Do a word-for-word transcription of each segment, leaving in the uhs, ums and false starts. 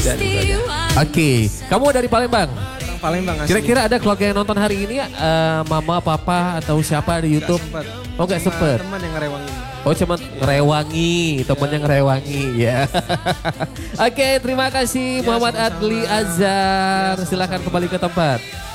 Oke, okay. Kamu dari Palembang? Palembang asli. Kira-kira ada keluarga yang nonton hari ini ya? Uh, mama, papa atau siapa di YouTube? Gak sempet. Oh gak sempet? Teman yang ngerewangin. Oh cuma ngerewangi, temennya ngerewangi ya. Oke, okay, terima kasih ya, Muhammad sama-sama. Adli Azhar. Ya, silakan kembali ke tempat.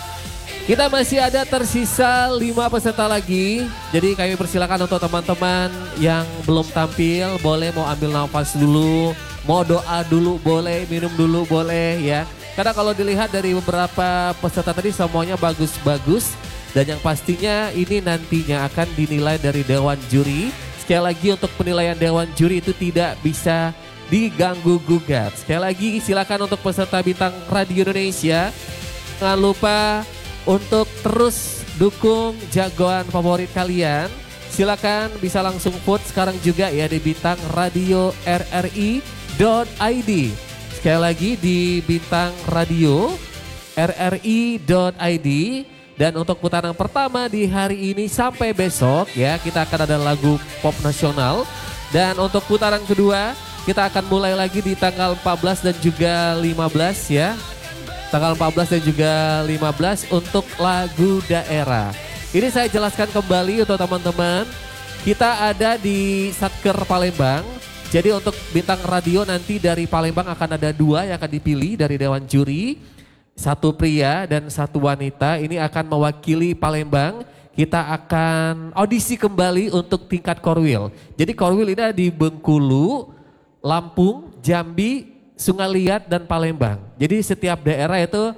Kita masih ada tersisa lima peserta lagi. Jadi kami persilakan untuk teman-teman yang belum tampil, boleh mau ambil nafas dulu, mau doa dulu boleh, minum dulu boleh ya. Karena kalau dilihat dari beberapa peserta tadi semuanya bagus-bagus. Dan yang pastinya ini nantinya akan dinilai dari Dewan Juri. Sekali lagi untuk penilaian Dewan Juri itu tidak bisa diganggu gugat. Sekali lagi silakan untuk peserta Bintang Radio Indonesia. Jangan lupa untuk terus dukung jagoan favorit kalian. Silakan bisa langsung vote sekarang juga ya di bintang radio r r i dot i d. Sekali lagi di bintang radio r r i dot i d. Dan untuk putaran pertama di hari ini sampai besok ya kita akan ada lagu pop nasional. Dan untuk putaran kedua kita akan mulai lagi di tanggal empat belas dan juga lima belas ya. Tanggal empat belas dan juga lima belas untuk lagu daerah. Ini saya jelaskan kembali untuk teman-teman. Kita ada di Satker Palembang. Jadi untuk bintang radio nanti dari Palembang akan ada dua yang akan dipilih dari Dewan Juri. Satu pria dan satu wanita. Ini akan mewakili Palembang. Kita akan audisi kembali untuk tingkat Korwil. Jadi Korwil ini ada di Bengkulu, Lampung, Jambi, Sungai Liat dan Palembang. Jadi setiap daerah itu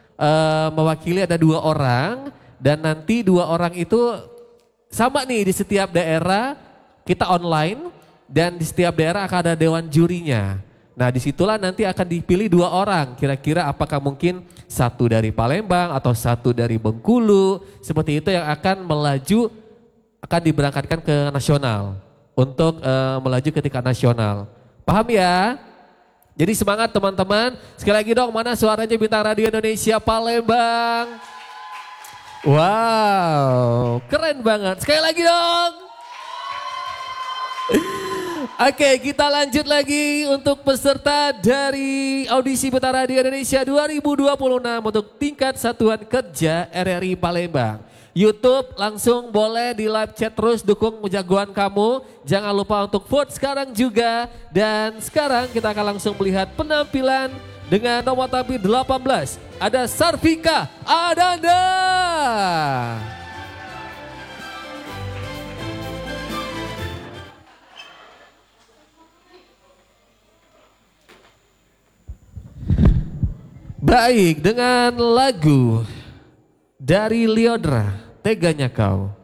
uh, mewakili ada dua orang dan nanti dua orang itu sama nih di setiap daerah kita online dan di setiap daerah akan ada dewan jurinya. Nah disitulah nanti akan dipilih dua orang. Kira-kira apakah mungkin satu dari Palembang atau satu dari Bengkulu. Seperti itu yang akan melaju, akan diberangkatkan ke nasional. Untuk uh, melaju ke tingkat nasional. Paham ya? Jadi semangat teman-teman. Sekali lagi dong, mana suaranya Bintang Radio Indonesia Palembang? Wow, keren banget. Sekali lagi dong. Oke, kita lanjut lagi untuk peserta dari audisi Bintang Radio Indonesia dua ribu dua puluh enam untuk tingkat satuan kerja R R I Palembang. YouTube langsung boleh di live chat terus dukung jagoan kamu. Jangan lupa untuk vote sekarang juga. Dan sekarang kita akan langsung melihat penampilan dengan nomor tampil delapan belas. Ada Sarvika Adanda. Baik, dengan lagu dari Lyodra, Teganya Kau.